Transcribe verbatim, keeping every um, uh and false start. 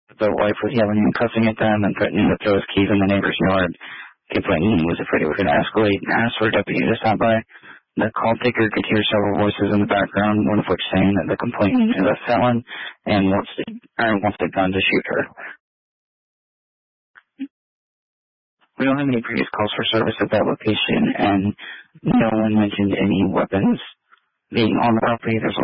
The wife was yelling and cussing at them and threatening to throw his keys in the neighbor's yard. Complaining he was afraid it was going to escalate and asked for a deputy to stop by. The call taker could hear several voices in the background, one of which saying that the complainant is a felon and wants, to, or wants the gun to shoot her. We don't have any previous calls for service at that location, and no one mentioned any weapons being on the property. There's